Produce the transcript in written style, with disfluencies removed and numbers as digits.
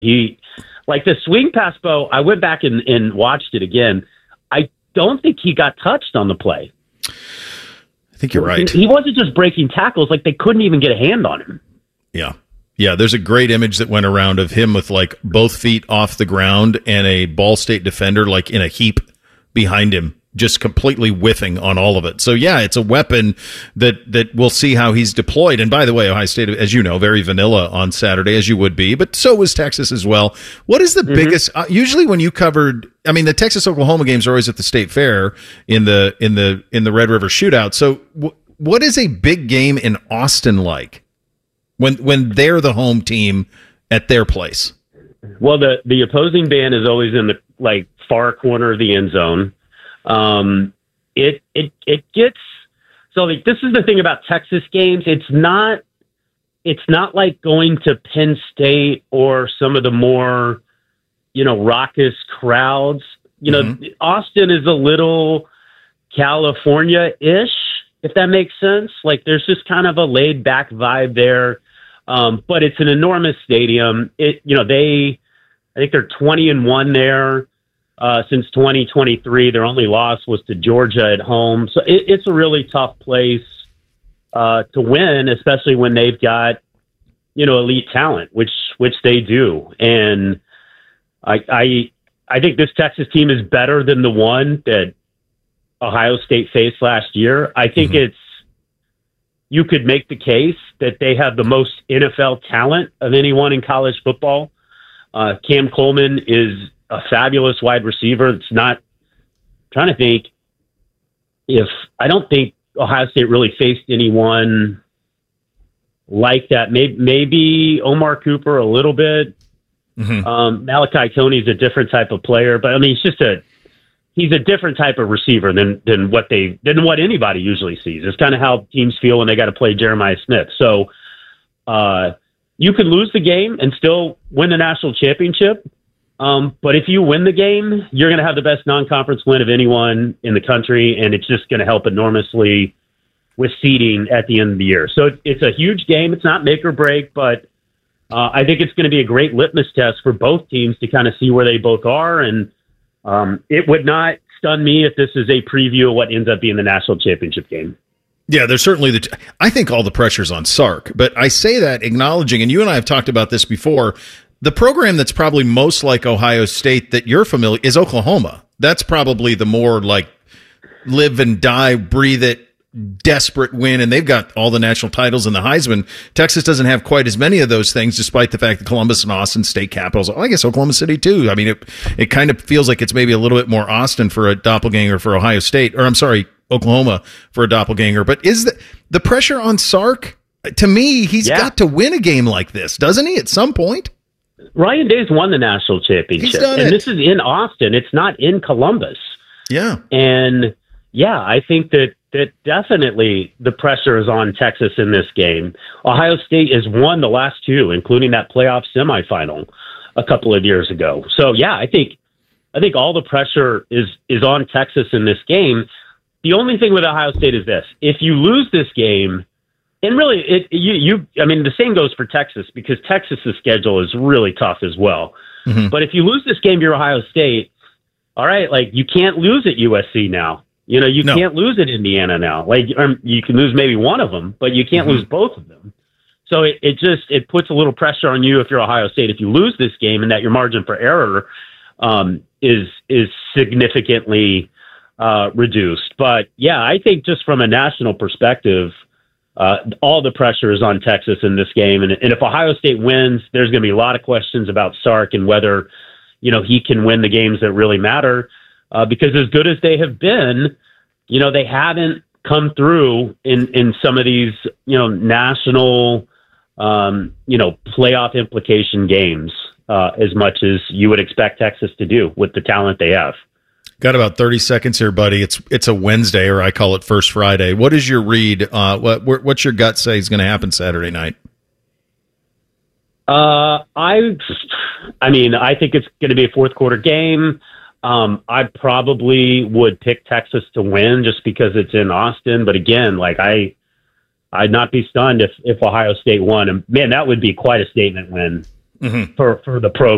He like the swing pass, Bo. I went back and watched it again. I don't think he got touched on the play. I think you're right. He wasn't just breaking tackles; like they couldn't even get a hand on him. Yeah. Yeah, there's a great image that went around of him with like both feet off the ground and a Ball State defender like in a heap behind him, just completely whiffing on all of it. So yeah, it's a weapon that we'll see how he's deployed. And by the way, Ohio State, as you know, very vanilla on Saturday, as you would be, but so was Texas as well. What is the biggest? Usually, when you covered, I mean, the Texas-Oklahoma games are always at the State Fair in the Red River Shootout. So what is a big game in Austin like when they're the home team at their place? Well, the opposing band is always in the like far corner of the end zone. It gets so like this is the thing about Texas games. It's not like going to Penn State or some of the more, raucous crowds. Austin is a little California-ish, if that makes sense. Like there's just kind of a laid back vibe there. But it's an enormous stadium. I think they're 20-1 there. Since 2023, their only loss was to Georgia at home. So it's a really tough place to win, especially when they've got, elite talent, which they do. And I think this Texas team is better than the one that Ohio State faced last year. I think you could make the case that they have the most NFL talent of anyone in college football. Cam Coleman is a fabulous wide receiver. It's not I'm trying to think I don't think Ohio State really faced anyone like that. Maybe Omar Cooper a little bit. Malachi Tony is a different type of player, but I mean, he's a different type of receiver than what anybody usually sees. It's kind of how teams feel when they got to play Jeremiah Smith. So, you could lose the game and still win the national championship. But if you win the game, you're going to have the best non-conference win of anyone in the country, and it's just going to help enormously with seeding at the end of the year. So it's a huge game. It's not make or break, but I think it's going to be a great litmus test for both teams to kind of see where they both are. And it would not stun me if this is a preview of what ends up being the national championship game. Yeah, there's certainly I think all the pressure's on Sark, but I say that acknowledging, and you and I have talked about this before, the program that's probably most like Ohio State that you're familiar is Oklahoma. That's probably the more like live and die, breathe it, desperate win, and they've got all the national titles and the Heisman. Texas doesn't have quite as many of those things, despite the fact that Columbus and Austin state capitals. I guess Oklahoma City too. I mean, it kind of feels like it's maybe a little bit more Austin for a doppelganger for Ohio State, or I'm sorry, Oklahoma for a doppelganger. But is the pressure on Sark? To me, he's got to win a game like this, doesn't he? At some point. Ryan Day's won the national championship, he's done and this is in Austin. It's not in Columbus. Yeah, and I think that definitely the pressure is on Texas in this game. Ohio State has won the last two, including that playoff semifinal a couple of years ago. So I think all the pressure is on Texas in this game. The only thing with Ohio State is this: if you lose this game, and really the same goes for Texas, because Texas's schedule is really tough as well. But if you lose this game, you're Ohio State. All right, like you can't lose at USC now. You can't lose at Indiana now. Like you can lose maybe one of them, but you can't lose both of them. So it puts a little pressure on you if you're Ohio State. If you lose this game, and that your margin for error is significantly reduced. But I think just from a national perspective, all the pressure is on Texas in this game. And if Ohio State wins, there's going to be a lot of questions about Sark and whether he can win the games that really matter. Because as good as they have been, they haven't come through in some of these, national, playoff implication games as much as you would expect Texas to do with the talent they have. Got about 30 seconds here, buddy. It's a Wednesday, or I call it First Friday. What is your read? What's your gut say is going to happen Saturday night? I think it's going to be a fourth quarter game. I probably would pick Texas to win just because it's in Austin. But again, I'd not be stunned if Ohio State won. And man, that would be quite a statement win for the program.